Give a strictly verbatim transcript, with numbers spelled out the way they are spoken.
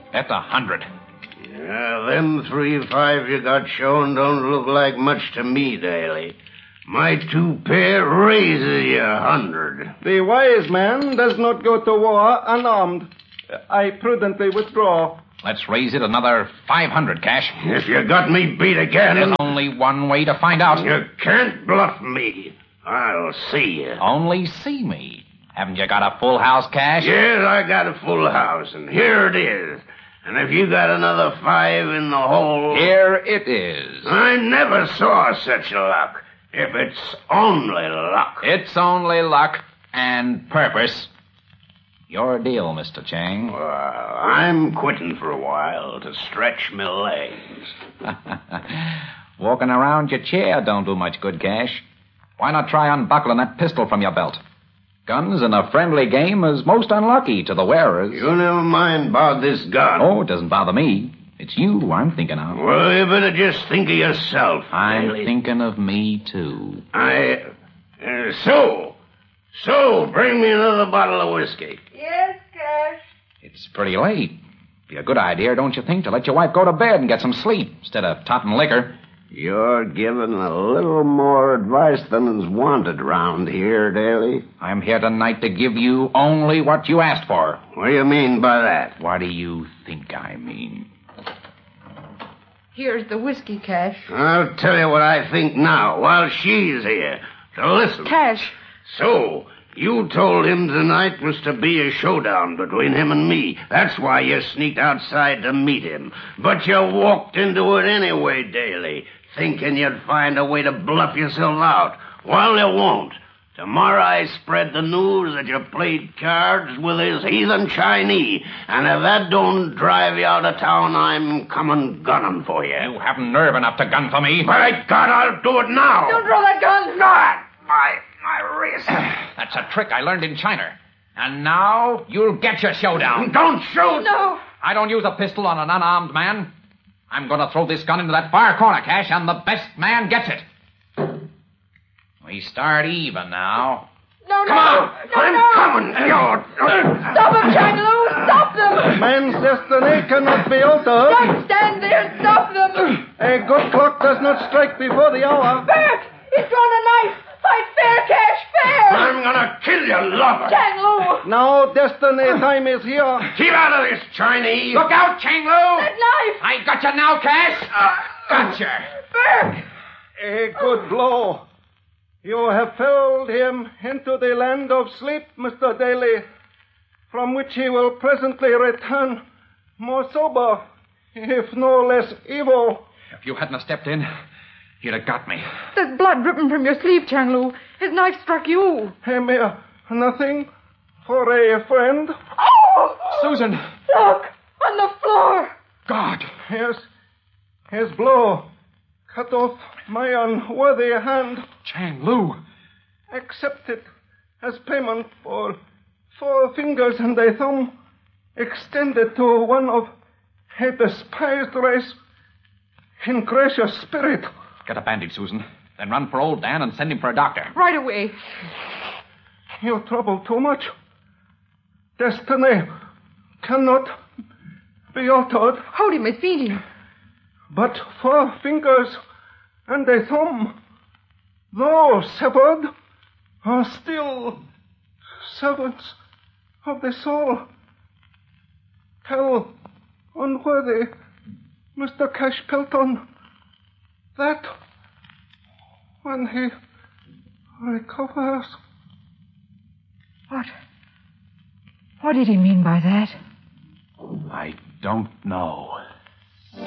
Bet a hundred. Yeah, them three five you got shown don't look like much to me, Daly. My two pair raises you a hundred. The wise man does not go to war unarmed. I prudently withdraw. Let's raise it another five hundred, Cash. If you got me beat again... There's only one way to find out. You can't bluff me. I'll see you. Only see me. Haven't you got a full house, Cash? Yes, I got a full house, and here it is. And if you got another five in the hole... Here it is. I never saw such luck. If it's only luck. It's only luck and purpose. Your deal, Mister Chang. Well, I'm quitting for a while to stretch my legs. Walking around your chair don't do much good, Cash. Why not try unbuckling that pistol from your belt? Guns in a friendly game is most unlucky to the wearers. You never mind about this gun. Oh, it doesn't bother me. It's you I'm thinking of. Well, you better just think of yourself. I'm Daly. thinking of me, too. I... Uh, so... So, bring me another bottle of whiskey. Yes, Cash. It's pretty late. Be a good idea, don't you think, to let your wife go to bed and get some sleep instead of totting liquor. You're giving a little more advice than is wanted round here, Daly. I'm here tonight to give you only what you asked for. What do you mean by that? What do you think I mean? Here's the whiskey, Cash. I'll tell you what I think now, while she's here. To listen. Cash. So, you told him tonight was to be a showdown between him and me. That's why you sneaked outside to meet him. But you walked into it anyway, Daly, thinking you'd find a way to bluff yourself out. Well, you won't. Tomorrow I spread the news that you played cards with his heathen Chinese. And if that don't drive you out of town, I'm coming gunning for you. You haven't nerve enough to gun for me. By God, I'll do it now. Don't draw that gun. Not my, my wrist. That's a trick I learned in China. And now you'll get your showdown. Don't shoot. No. I don't use a pistol on an unarmed man. I'm going to throw this gun into that far corner, Cash, and the best man gets it. We start even now. No, no. Come on. No, I'm no. coming. You're... Stop them, Chang Lu. Stop them. Man's destiny cannot be altered. Don't stand there. Stop them. A good clock does not strike before the hour. Bert, he's drawn a knife. Fight fair, Cash, fair. I'm gonna kill you, lover. Chang Lu. Now destiny time is here. Keep out of this, Chinese. Look out, Chang Lu! That knife. I got you now, Cash. Gotcha. Bert. A good blow. You have felled him into the land of sleep, Mister Daly, from which he will presently return more sober, if no less evil. If you hadn't have stepped in, you'd have got me. There's blood dripping from your sleeve, Chang Lu. His knife struck you. A mere nothing for a friend. Oh! Susan! Look, on the floor. God! Yes, his blow cut off my unworthy hand. Chang Lu! Accept it as payment for four fingers and a thumb extended to one of a despised race in gracious spirit. Get a bandage, Susan. Then run for old Dan and send him for a doctor. Right away. You trouble too much. Destiny cannot be altered. Hold him, I feel him. But four fingers and a thumb, though severed, are still servants of the soul. Tell unworthy Mister Cash Pelton that when he recovers... What? What did he mean by that? I don't know.